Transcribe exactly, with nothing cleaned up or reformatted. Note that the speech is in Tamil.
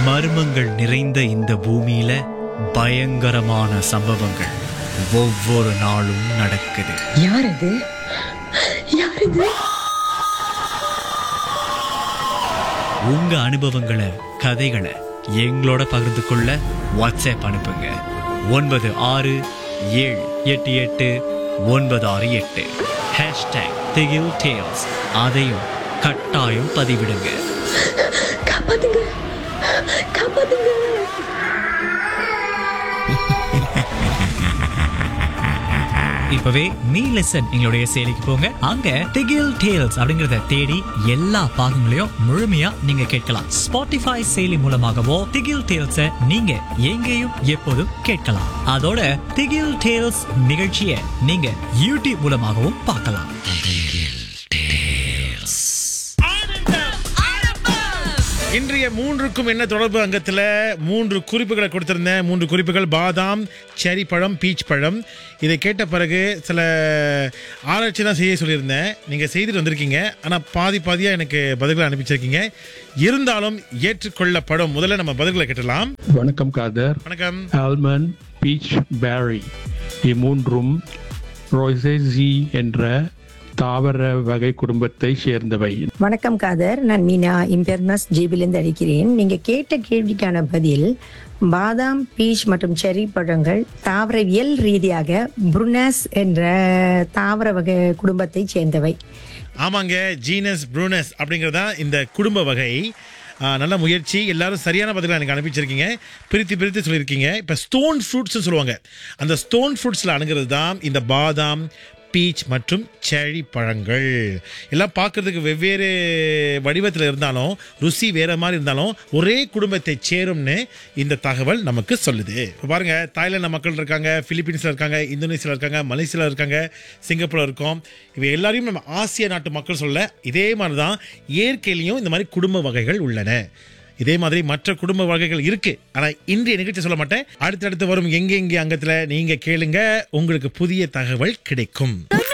மர்மங்கள் நிறைந்த இந்த பூமியில பயங்கரமான சம்பவங்கள் ஒவ்வொரு நாளும் நடக்குது. யார் இது? யார் இது? உங்க அனுபவங்களை, கதைகளை எங்களோட பகிர்ந்து கொள்ள வாட்ஸ்அப் அனுப்புங்க. ஒன்பது ஆறு ஏழு எட்டு எட்டு ஒன்பது ஆறு எட்டு ஹேஷ்டாக் திகில் டேல்ஸ். அதையும் கட்டாயம் பதிவிடுங்க. காப்பாத்துங்க, காப்பாத்துங்க. இப்பவே மீ லெசன் எங்களுடைய செயலிக்கு போங்க. அங்க திகில் டேல்ஸ் அப்படிங்கறத தேடி எல்லா பாகங்களையும் முழுமையா நீங்க கேட்கலாம். ஸ்பாட்டிஃபை செயலி மூலமாகவோ திகில் டேல்ஸ நீங்க எங்கேயும் எப்போதும் கேட்கலாம். அதோட திகில் டேல்ஸ் நிகழ்ச்சியை நீங்க யூடியூப் மூலமாகவும் பார்க்கலாம். இன்றைய மூன்றுக்கும் என்ன தொடர்பு அங்கத்தில் மூன்று குறிப்புகளை கொடுத்திருந்தேன். மூன்று குறிப்புகள்: பாதாம், செரி பழம், பீச் பழம். இதை கேட்ட பிறகு சில ஆராய்ச்சி தான் செய்ய சொல்லியிருந்தேன். நீங்கள் செய்துட்டு வந்திருக்கீங்க. ஆனால் பாதி பாதியாக எனக்கு பதில்களை அனுப்பிச்சிருக்கீங்க. இருந்தாலும் ஏற்றுக்கொள்ளப்படும். முதல்ல நம்ம பதில்களை கேட்டலாம். வணக்கம் காதர். வணக்கம். ஆல்மண்ட், பீச், பேரி இம்மூன்றும் ரோசேசி என்ற தாவர வகை குடும்பத்தை சேர்ந்தவை. வணக்கம் காதர், நான் மீனா இம்பெர்னஸ் ஜீபிலிருந்து அழைக்கிறேன். நீங்க கேட்ட கேள்விக்கான பதில் பாதாம், பீச் மற்றும் செரி பழங்கள் தாவரவியல் ரீதியாக புருனஸ் என்ற தாவர வகை குடும்பத்தை சேர்ந்தவை. ஆமாங்க, ஜீனஸ் ப்ரூனஸ் அப்படிங்கிறதா இந்த குடும்ப வகை. நல்ல முயற்சி. எல்லாரும் சரியான பதிலாக எனக்கு அனுப்பிச்சிருக்கீங்க. பிரித்து பிரித்து சொல்லியிருக்கீங்க. இப்போ ஸ்டோன் ஃப்ரூட்ஸ்னு சொல்லுவாங்க. அந்த ஸ்டோன் ஃப்ரூட்ஸில் அணுகிறது தான் இந்த பாதாம், பீச் மற்றும் செரி பழங்கள். எல்லாம் பார்க்கறதுக்கு வெவ்வேறு வடிவத்தில் இருந்தாலும் ருசி வேற மாதிரி இருந்தாலும் ஒரே குடும்பத்தை சேரும்னு இந்த தகவல் நமக்கு சொல்லுது. இப்போ பாருங்க, தாய்லாந்து மக்கள் இருக்காங்க, பிலிப்பீன்ஸில் இருக்காங்க, இந்தோனேசியாவில் இருக்காங்க, மலேசியாவில் இருக்காங்க, சிங்கப்பூரில் இருக்கோம். இவை எல்லாரையும் நம்ம ஆசிய நாட்டு மக்கள் சொல்ல. இதே மாதிரி தான் இயற்கையிலையும் இந்த மாதிரி குடும்ப வகைகள் உள்ளன. இதே மாதிரி மற்ற குடும்ப வகைகள் இருக்கு. ஆனா இன்றைய நிகழ்ச்சி சொல்ல மாட்டேன். அடுத்தடுத்து வரும் எங்கே எங்கே அங்கத்துல நீங்க கேளுங்க, உங்களுக்கு புதிய தகவல் கிடைக்கும்.